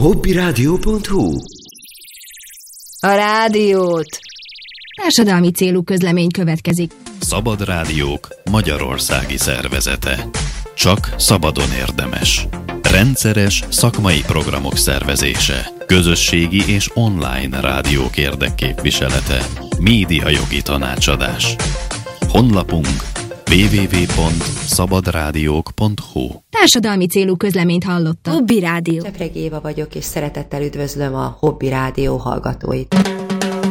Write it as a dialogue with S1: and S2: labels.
S1: Hobbyradio.hu.
S2: A rádiót. Társadalmi célú közlemény következik.
S3: Szabad Rádiók Magyarországi Szervezete. Csak szabadon érdemes. Rendszeres szakmai programok szervezése. Közösségi és online rádiók érdekképviselete. Médiajogi tanácsadás. Honlapunk www.szabadrádiók.hu.
S2: Társadalmi célú közleményt hallotta. Hobby Rádió.
S4: Csepregi Éva vagyok, és szeretettel üdvözlöm a Hobby Rádió hallgatóit.